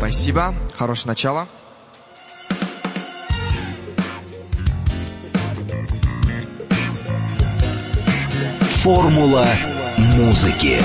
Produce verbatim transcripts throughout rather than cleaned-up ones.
Спасибо, хорошее начало. Формула музыки.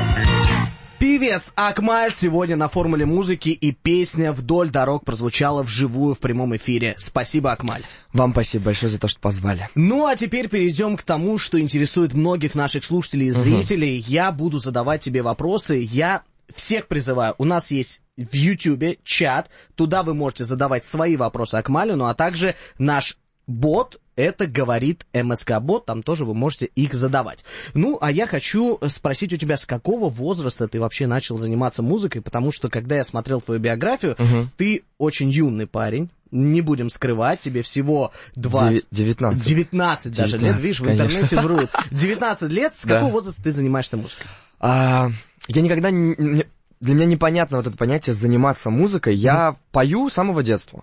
Певец Акмаль сегодня на «Формуле музыки», и песня «Вдоль дорог» прозвучала вживую в прямом эфире. Спасибо, Акмаль. Вам спасибо большое за то, что позвали. Ну, а теперь перейдем к тому, что интересует многих наших слушателей и зрителей. Угу. Я буду задавать тебе вопросы. Я всех призываю. У нас есть в Ютьюбе чат. Туда вы можете задавать свои вопросы Акмалю, ну а также наш бот, это говорит МСК-бот, там тоже вы можете их задавать. Ну, а я хочу спросить у тебя, с какого возраста ты вообще начал заниматься музыкой, потому что, когда я смотрел твою биографию, угу. ты очень юный парень, не будем скрывать, тебе всего двадцать... девятнадцать. девятнадцать даже девятнадцать, лет, видишь, конечно. в интернете врут. девятнадцать лет, с какого да. возраста ты занимаешься музыкой? А, я никогда не... Для меня непонятно вот это понятие «заниматься музыкой». Я mm. пою с самого детства.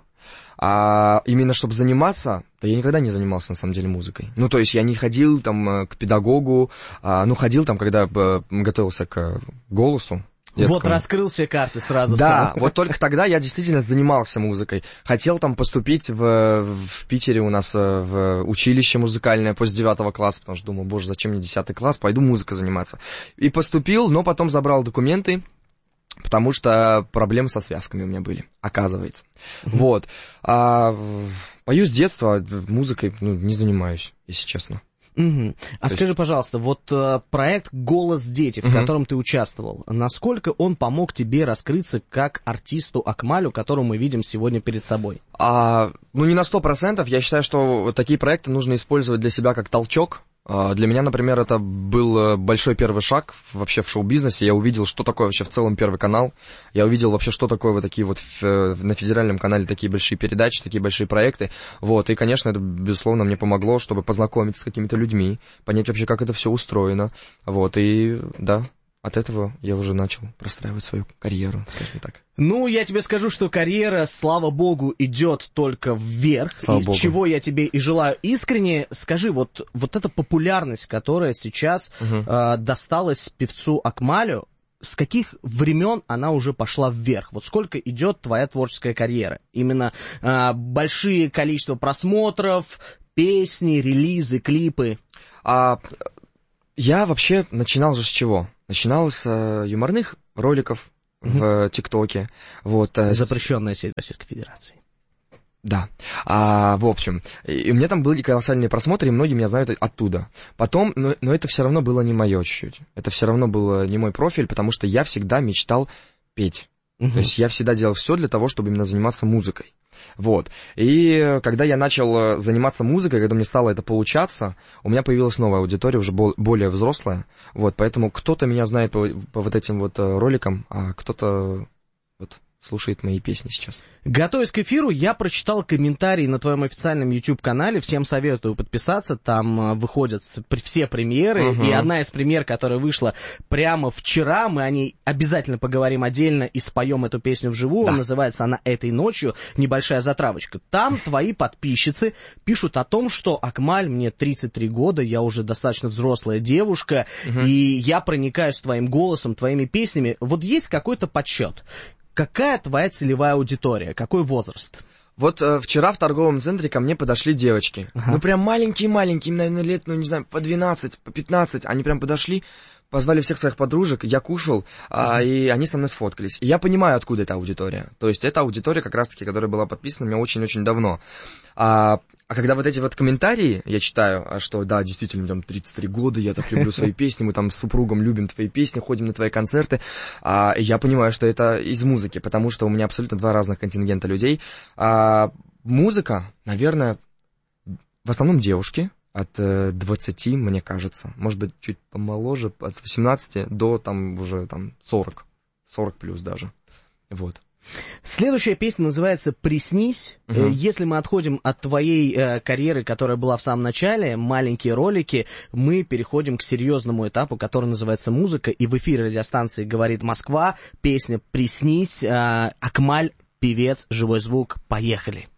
А именно чтобы заниматься, да я никогда не занимался на самом деле музыкой. Ну, то есть я не ходил там к педагогу, а, ну, ходил там, когда готовился к голосу детскому. Вот раскрыл все карты сразу. Да, сам. вот только тогда я действительно занимался музыкой. Хотел там поступить в, в Питере у нас в училище музыкальное после девятого класса, потому что думал, боже, зачем мне десятый класс, пойду музыкой заниматься. И поступил, но потом забрал документы, потому что проблемы со связками у меня были, оказывается. Mm-hmm. Вот. А, пою с детства, музыкой ну, не занимаюсь, если честно. Mm-hmm. А То скажи, есть... пожалуйста, вот э, проект «Голос дети», в mm-hmm. котором ты участвовал, насколько он помог тебе раскрыться как артисту Акмалю, которого мы видим сегодня перед собой? А, ну, не на сто процентов. Я считаю, что такие проекты нужно использовать для себя как толчок. Для меня, например, это был большой первый шаг вообще в шоу-бизнесе. Я увидел, что такое вообще в целом Первый канал. Я увидел вообще, что такое вот такие вот на федеральном канале такие большие передачи, такие большие проекты. Вот. И, конечно, это, безусловно, мне помогло, чтобы познакомиться с какими-то людьми, понять вообще, как это все устроено. Вот. И, да, от этого я уже начал простраивать свою карьеру, скажем так. Ну, я тебе скажу, что карьера, слава богу, идет только вверх, слава и богу. Чего я тебе и желаю искренне. Скажи, вот, вот эта популярность, которая сейчас угу. э, досталась певцу Акмалю, с каких времен она уже пошла вверх? Вот сколько идет твоя творческая карьера? Именно э, большие количество просмотров, песни, релизы, клипы? А, я вообще начинал же с чего? Начинал с э, юморных роликов в ТикТоке. Вот, запрещенная сеть Российской Федерации. Да. А, в общем, и у меня там были колоссальные просмотры, и многие меня знают оттуда. Потом, но, но это все равно было не мое чуть-чуть. Это все равно был не мой профиль, потому что я всегда мечтал петь. Uh-huh. То есть я всегда делал все для того, чтобы именно заниматься музыкой. Вот. И когда я начал заниматься музыкой, когда мне стало это получаться, у меня появилась новая аудитория, уже более взрослая. Вот. Поэтому кто-то меня знает по, по вот этим вот роликам, а кто-то вот слушает мои песни сейчас. Готовясь к эфиру, я прочитал комментарии на твоем официальном YouTube-канале. Всем советую подписаться. Там выходят все премьеры. Uh-huh. И одна из премьер, которая вышла прямо вчера, мы о ней обязательно поговорим отдельно и споем эту песню вживую. Да. Называется она «Этой ночью». Небольшая затравочка. Там твои подписчицы пишут о том, что Акмаль, мне тридцать три года, я уже достаточно взрослая девушка, uh-huh. и я проникаюсь твоим голосом, твоими песнями. Вот есть какой-то подсчет? Какая твоя целевая аудитория? Какой возраст? Вот э, вчера в торговом центре ко мне подошли девочки. Ага. Ну, прям маленькие-маленькие, наверное, лет, ну, не знаю, по двенадцать, по пятнадцать. Они прям подошли, позвали всех своих подружек, я кушал, а, и они со мной сфоткались. И я понимаю, откуда эта аудитория. То есть это аудитория, как раз-таки, которая была подписана мне очень-очень давно. А, а когда вот эти вот комментарии я читаю, что да, действительно, мне там тридцать три года, я так люблю свои песни, мы там с супругом любим твои песни, ходим на твои концерты, а, я понимаю, что это из музыки, потому что у меня абсолютно два разных контингента людей. А, музыка, наверное, в основном девушки, от двадцати, мне кажется, может быть, чуть помоложе, от восемнадцати до там уже там сорок, сорок плюс даже, вот. Следующая песня называется «Приснись». Uh-huh. Если мы отходим от твоей э, карьеры, которая была в самом начале, маленькие ролики, мы переходим к серьезному этапу, который называется «Музыка». И в эфире радиостанции «Говорит Москва» песня «Приснись». Э, Акмаль, певец, живой звук. Поехали.